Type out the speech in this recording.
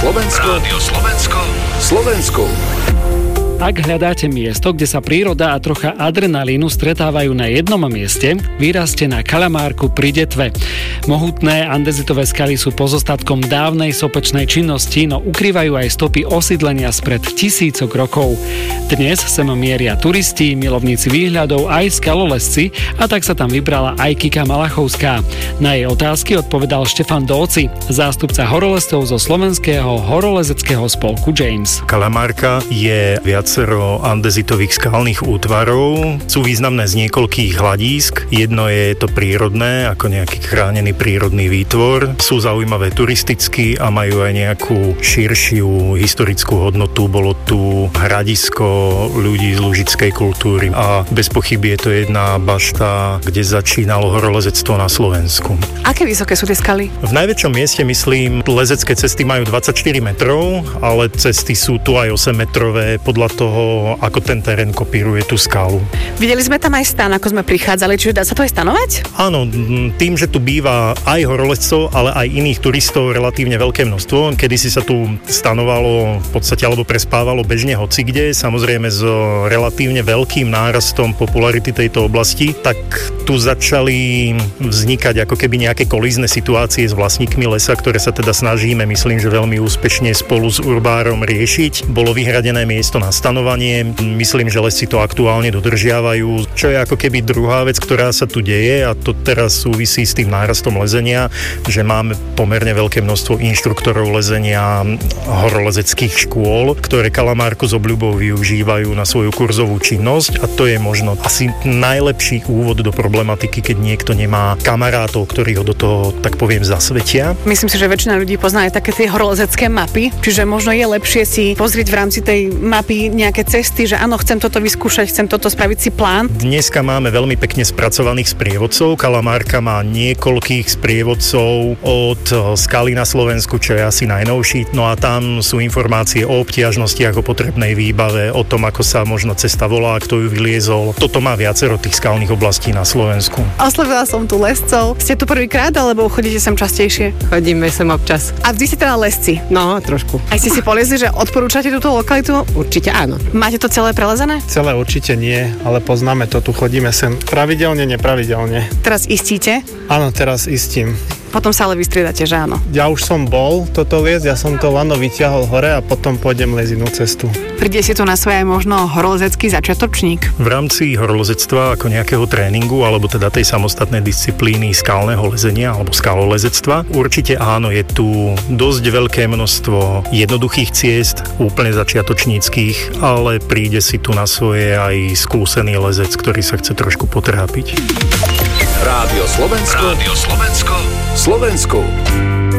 Slovensko. Rádio Slovensko. Slovensku. Ak hľadáte miesto, kde sa príroda a trocha adrenalínu stretávajú na jednom mieste, vyrazte na Kalamárku pri Detve. Mohutné andezitové skaly sú pozostatkom dávnej sopečnej činnosti, no ukrývajú aj stopy osídlenia spred tisícok rokov. Dnes sem mieria turisti, milovníci výhľadov aj skalolezci a tak sa tam vybrala aj Kika Malachovská. Na jej otázky odpovedal Štefan Dóci, zástupca horolezcov zo slovenského horolezeckého spolku James. Kalamárka je viacero andezitových skalných útvarov. Sú významné z niekoľkých hľadísk. Jedno je to prírodné, ako nejaký chránený prírodný výtvor. Sú zaujímavé turisticky a majú aj nejakú širšiu historickú hodnotu. Bolo tu hradisko ľudí z lužickej kultúry a bez pochyby je to jedna bašta, kde začínalo horolezectvo na Slovensku. Aké vysoké sú tie skaly? V najväčšom mieste, myslím, lezecké cesty majú 24 metrov, ale cesty sú tu aj 8 metrové podľa toho, ako ten terén kopíruje tú skalu. Videli sme tam aj stan, ako sme prichádzali, čiže dá sa to aj stanovať? Áno, tým, že tu býva aj horolezcov, ale aj iných turistov relatívne veľké množstvo. Kedysi sa tu stanovalo v podstate, alebo prespávalo bežne hocikde, samozrejme s relatívne veľkým nárastom popularity tejto oblasti, tak tu začali vznikať ako keby nejaké kolízne situácie s vlastníkmi lesa, ktoré sa teda snažíme, myslím, že veľmi úspešne spolu s urbárom riešiť. Bolo vyhradené miesto na stanovanie. Myslím, že lesci to aktuálne dodržiavajú, čo je ako keby druhá vec, ktorá sa tu deje a to teraz súvisí s tým nárastom lezenia, že máme pomerne veľké množstvo inštruktorov lezenia horolezeckých škôl, ktoré Kalamárku s obľubou využívajú na svoju kurzovú činnosť a to je možno asi najlepší úvod do problematiky, keď niekto nemá kamarátov, ktorí ho do toho, tak poviem, zasvetia. Myslím si, že väčšina ľudí pozná aj také tie horolezecké mapy, čiže možno je lepšie si pozrieť v rámci tej mapy nejaké cesty, že áno, chcem toto vyskúšať, chcem toto spraviť si plán. Dneska máme veľmi pekne spracovaných sprievodcov. Kalamárka má niekoľkých sprievodcov od skaly na Slovensku, čo je asi najnovší. No a tam sú informácie o obtiažnostiach, o potrebnej výbave, o tom, ako sa možno cesta volá, kto ju vyliezol. Toto má viacero tých skalných oblastí na Slovensku. Oslovila som tu lescov. Ste tu prvýkrát, alebo chodíte sem častejšie? Chodíme sem občas. A vždy ste teda lesci? No, trošku. Aj ste si poliezli, že odporúčate túto lokalitu? Určite áno. Máte to celé prelezené? Celé určite nie, ale poznáme to, tu chodíme sem pravidelne, nepravidelne. Teraz istíte? Áno, teraz istím. Potom sa ale vystriedate, že áno? Ja už som bol toto liesť, ja som to lano vyťahol hore a potom pôjdem liesť inú cestu. Príde si tu na svoje možno horolezecký začiatočník? V rámci horolezectva ako nejakého tréningu alebo teda tej samostatnej disciplíny skalného lezenia alebo skalolezectva určite áno, je tu dosť veľké množstvo jednoduchých ciest, úplne začiatočníckych, ale príde si tu na svoje aj skúsený lezec, ktorý sa chce trošku potrápiť. Rádio Slovensko. Rádio Slovensko. Slovensku.